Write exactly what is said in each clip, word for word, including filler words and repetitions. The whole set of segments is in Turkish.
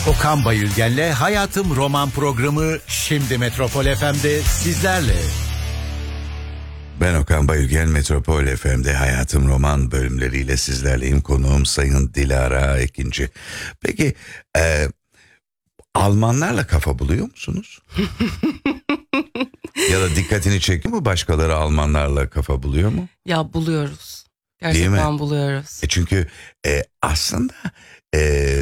Okan Bayülgen'le Hayatım Roman programı şimdi Metropol F M'de sizlerle. Ben Okan Bayülgen, Metropol F M'de Hayatım Roman bölümleriyle sizlerleyim. Konuğum Sayın Dilara Ekinci. Peki e, Almanlarla kafa buluyor musunuz? Ya da dikkatini çekiyor mu, başkaları Almanlarla kafa buluyor mu? Ya buluyoruz. Gerçekten buluyoruz. E çünkü e, aslında e,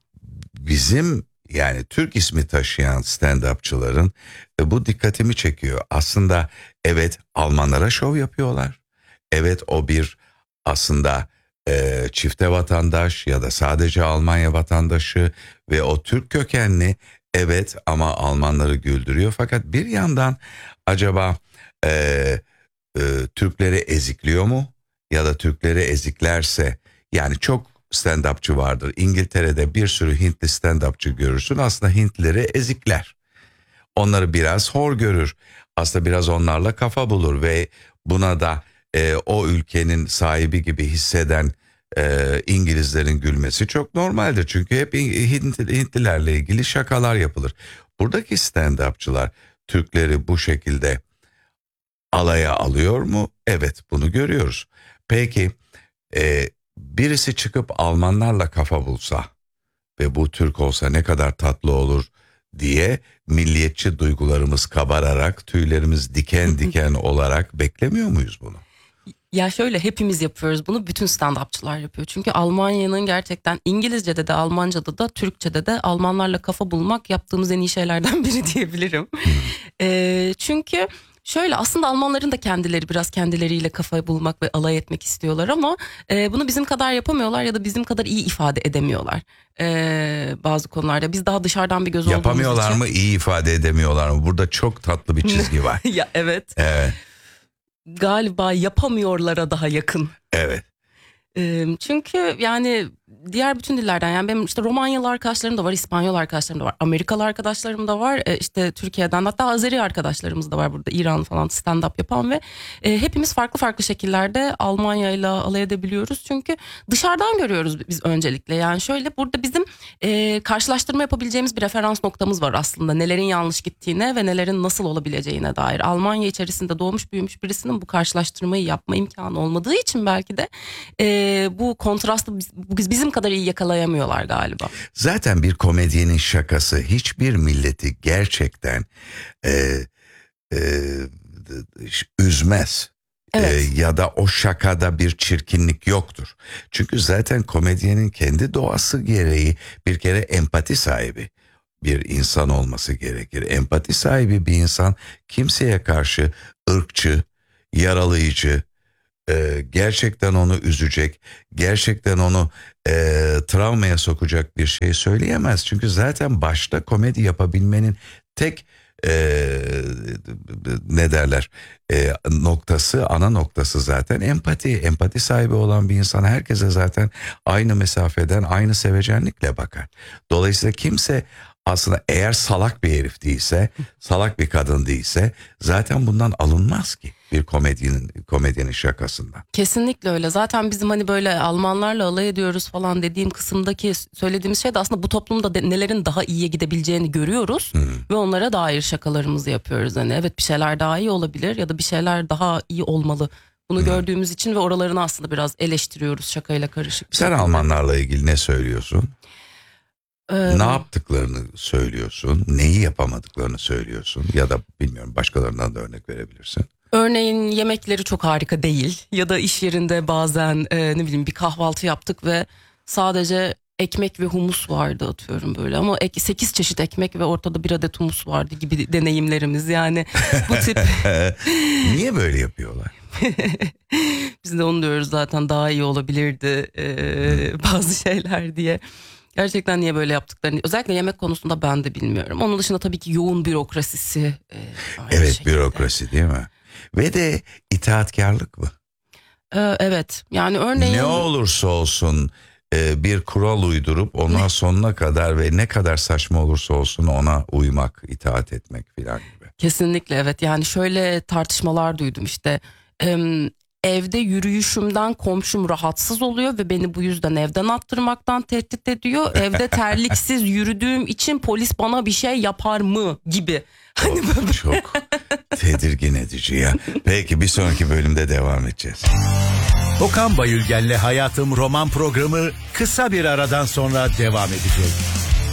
bizim yani Türk ismi taşıyan stand-upçıların e, bu dikkatimi çekiyor. Aslında evet, Almanlara şov yapıyorlar. Evet, o bir aslında e, çifte vatandaş ya da sadece Almanya vatandaşı ve o Türk kökenli, evet, ama Almanları güldürüyor. Fakat bir yandan acaba e, e, Türkleri ezikliyor mu? Ya da Türkleri eziklerse, yani çok stand-upçı vardır. İngiltere'de bir sürü Hintli stand-upçı görürsün. Aslında Hintlileri ezikler. Onları biraz hor görür. Aslında biraz onlarla kafa bulur ve buna da e, o ülkenin sahibi gibi hisseden e, İngilizlerin gülmesi çok normaldir. Çünkü hep Hintli, Hintlilerle ilgili şakalar yapılır. Buradaki stand-upçılar Türkleri bu şekilde alaya alıyor mu? Evet, bunu görüyoruz. Peki e, birisi çıkıp Almanlarla kafa bulsa ve bu Türk olsa ne kadar tatlı olur diye milliyetçi duygularımız kabararak, tüylerimiz diken diken olarak beklemiyor muyuz bunu? Ya şöyle, hepimiz yapıyoruz bunu, bütün stand-upçılar yapıyor. Çünkü Almanya'nın gerçekten İngilizce'de de, Almanca'da da, Türkçe'de de Almanlarla kafa bulmak yaptığımız en iyi şeylerden biri diyebilirim. e, çünkü şöyle, aslında Almanların da kendileri biraz kendileriyle kafa bulmak ve alay etmek istiyorlar ama e, bunu bizim kadar yapamıyorlar ya da bizim kadar iyi ifade edemiyorlar e, bazı konularda. Biz daha dışarıdan bir göz olduğumuz için. Yapamıyorlar mı, iyi ifade edemiyorlar mı? Burada çok tatlı bir çizgi var. Ya evet. Evet. Galiba yapamıyorlara daha yakın. Evet. E, çünkü yani diğer bütün dillerden, yani benim işte Romanyalı arkadaşlarım da var, İspanyol arkadaşlarım da var, Amerikalı arkadaşlarım da var, e, işte Türkiye'den, hatta Azeri arkadaşlarımız da var burada, İranlı falan stand-up yapan ve e, hepimiz farklı farklı şekillerde Almanya'yla alay edebiliyoruz. Çünkü dışarıdan görüyoruz biz öncelikle. Yani şöyle, burada bizim e, karşılaştırma yapabileceğimiz bir referans noktamız var aslında, nelerin yanlış gittiğine ve nelerin nasıl olabileceğine dair. Almanya içerisinde doğmuş büyümüş birisinin bu karşılaştırmayı yapma imkanı olmadığı için belki de e, bu kontrastı biz, bizim kadar iyi yakalayamıyorlar galiba. Zaten bir komedyenin şakası hiçbir milleti gerçekten e, e, üzmez. Evet. E, ya da o şakada bir çirkinlik yoktur. Çünkü zaten komedyenin kendi doğası gereği bir kere empati sahibi bir insan olması gerekir. Empati sahibi bir insan kimseye karşı ırkçı, yaralayıcı, Ee, gerçekten onu üzecek, gerçekten onu e, travmaya sokacak bir şey söyleyemez. Çünkü zaten başta komedi yapabilmenin tek e, ne derler e, noktası, ana noktası zaten empati. Empati sahibi olan bir insan herkese zaten aynı mesafeden, aynı sevecenlikle bakar. Dolayısıyla kimse aslında, eğer salak bir herif değilse, salak bir kadın değilse zaten bundan alınmaz ki bir komedyenin komedyenin şakasından. Kesinlikle öyle. Zaten bizim hani böyle Almanlarla alay ediyoruz falan dediğim kısımdaki söylediğimiz şey de aslında bu toplumda de, nelerin daha iyiye gidebileceğini görüyoruz hmm. ve onlara dair şakalarımızı yapıyoruz. Hani evet, bir şeyler daha iyi olabilir ya da bir şeyler daha iyi olmalı. Bunu hmm. gördüğümüz için ve oralarını aslında biraz eleştiriyoruz şakayla karışık. Sen şekilde. Almanlarla ilgili ne söylüyorsun? Ee, ne yaptıklarını söylüyorsun, neyi yapamadıklarını söylüyorsun ya da bilmiyorum, başkalarından da örnek verebilirsin. Örneğin yemekleri çok harika değil ya da iş yerinde bazen e, ne bileyim bir kahvaltı yaptık ve sadece ekmek ve humus vardı, atıyorum böyle, ama sekiz çeşit ekmek ve ortada bir adet humus vardı gibi deneyimlerimiz, yani bu tip. Niye böyle yapıyorlar? Biz de onu diyoruz zaten, daha iyi olabilirdi e, hmm. bazı şeyler diye. Gerçekten niye böyle yaptıklarını, özellikle yemek konusunda ben de bilmiyorum. Onun dışında tabii ki yoğun bürokrasisi. E, evet, şekilde. Bürokrasi değil mi? Ve de itaatkarlık mı? Ee, evet, yani örneğin. Ne olursa olsun e, bir kural uydurup ona sonuna kadar ve ne kadar saçma olursa olsun ona uymak, itaat etmek filan gibi. Kesinlikle evet, yani şöyle tartışmalar duydum işte. E, evde yürüyüşümden komşum rahatsız oluyor ve beni bu yüzden evden attırmaktan tehdit ediyor. Evde terliksiz yürüdüğüm için polis bana bir şey yapar mı gibi. Hani böyle. Çok tedirgin edici ya. Peki bir sonraki bölümde devam edeceğiz. Okan Bayülgen'le Hayatım roman programı kısa bir aradan sonra devam edecek.